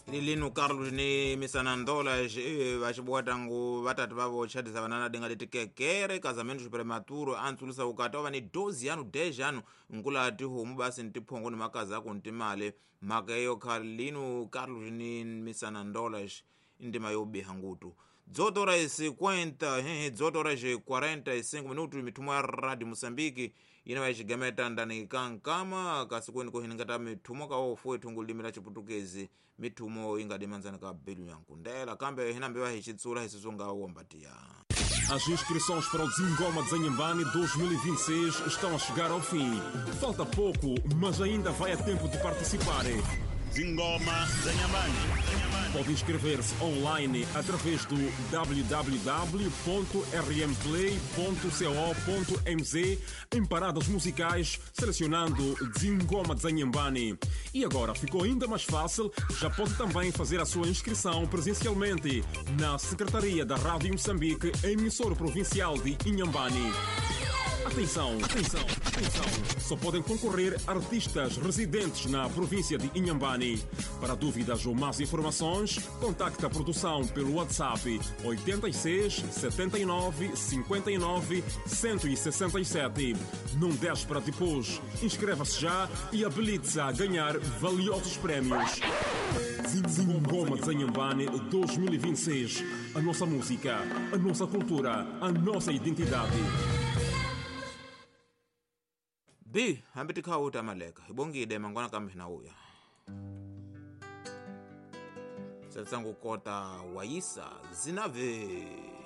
lino Carlos ni misanandola vachibowatangu vatatu vavo chadisa vanana denga litikekere kazamento prematuro antsulisa ukata ova ni 12 anu 10 anu nkula ati homu basi ntiphongo ni makazi ako ntimale maka eyo lino Carlos ni misanandola indima yobiha ngutu dzotora isi 50 dzotora je 45 minutos mithumo ya Radio Moçambique ina vachigameta ndani kankama kasikweni kuhiningata mithumo kaofu ethungu limi la chiputukezi mithumo ingadimanzana ka belu yankundela kambe hinambe vahixitsula hisisonga wombatiya. As inscrições para o Zingoma de Zanhambane 2026 estão a chegar ao fim. Falta pouco, mas ainda vai a tempo de participar. Zingoma Zanhambane. Pode inscrever-se online através do www.rmplay.co.mz em paradas musicais, selecionando Zingoma de Zanhambane. E agora ficou ainda mais fácil, já pode também fazer a sua inscrição presencialmente na Secretaria da Rádio Moçambique, emissora provincial de Inhambane. Atenção, atenção, atenção! Só podem concorrer artistas residentes na província de Inhambane. Para dúvidas ou mais informações, contacte a produção pelo WhatsApp 86 79 59 167. Não deixe para depois. Inscreva-se já e habilite-se a ganhar valiosos prémios. Zingoma de Zanhambane 2026. A nossa música, a nossa cultura, a nossa identidade. B hambi tikhawuta maleka ibongile mangwana kambe nauya satsangu kota wayisa zinave